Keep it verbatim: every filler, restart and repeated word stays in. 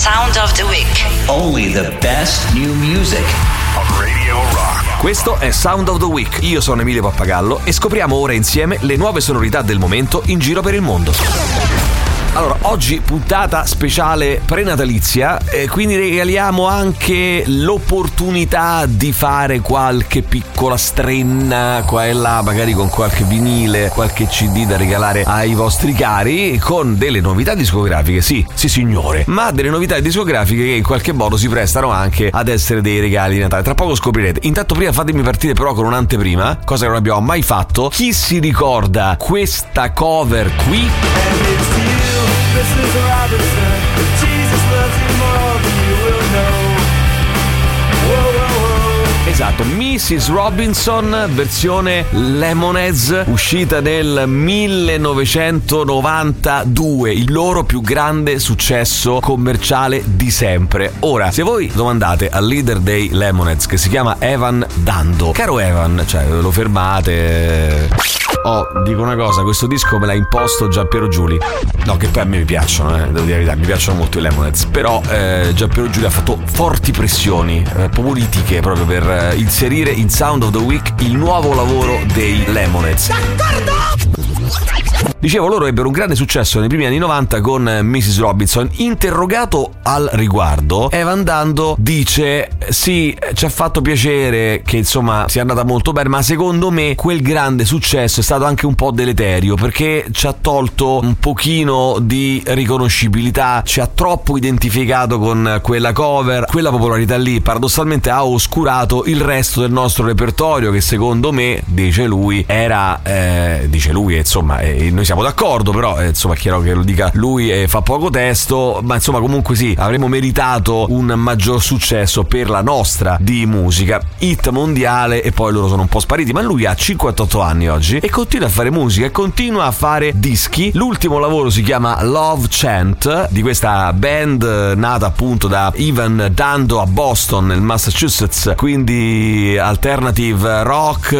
Sound of the Week. Only the best new music on Radio Rock. Questo è Sound of the Week. Io sono Emilio Pappagallo e scopriamo ora insieme le nuove sonorità del momento in giro per il mondo. Allora, oggi puntata speciale prenatalizia e quindi regaliamo anche l'opportunità di fare qualche piccola strenna qua e là, magari con qualche vinile, qualche C D da regalare ai vostri cari, con delle novità discografiche, sì, sì signore, ma delle novità discografiche che in qualche modo si prestano anche ad essere dei regali di Natale. Tra poco scoprirete. Intanto prima fatemi partire però con un'anteprima, cosa che non abbiamo mai fatto. Chi si ricorda questa cover qui? Missus Robinson, Jesus loves you more than you will know. Whoa, whoa, whoa. Esatto, missus Robinson versione Lemonheads, uscita nel millenovecentonovantadue, il loro più grande successo commerciale di sempre. Ora, se voi domandate al leader dei Lemonheads, che si chiama Evan Dando, caro Evan, cioè lo fermate. Oh, dico una cosa, questo disco me l'ha imposto Giampiero Giuli. No, che poi a me mi piacciono, eh, devo dire la verità, mi piacciono molto i Lemonheads. Però eh, Giampiero Giuli ha fatto forti pressioni eh, politiche proprio per eh, inserire in Sound of the Week il nuovo lavoro dei Lemonheads. D'accordo! Dicevo, loro ebbero un grande successo nei primi anni novanta con missus Robinson. Interrogato al riguardo, Evan Dando dice: sì, ci ha fatto piacere che insomma sia andata molto bene, ma secondo me quel grande successo è stato anche un po' deleterio, perché ci ha tolto un pochino di riconoscibilità, ci ha troppo identificato con quella cover. Quella popolarità lì paradossalmente ha oscurato il resto del nostro repertorio, che secondo me, dice lui, era eh, dice lui, insomma, eh, noi siamo d'accordo, però eh, insomma è chiaro che lo dica lui e fa poco testo, ma insomma comunque sì, avremmo meritato un maggior successo per la nostra di musica, hit mondiale, e poi loro sono un po' spariti. Ma lui ha cinquantotto anni oggi e continua a fare musica e continua a fare dischi. L'ultimo lavoro si chiama Love Chant, di questa band nata appunto da Evan Dando a Boston nel Massachusetts, quindi alternative rock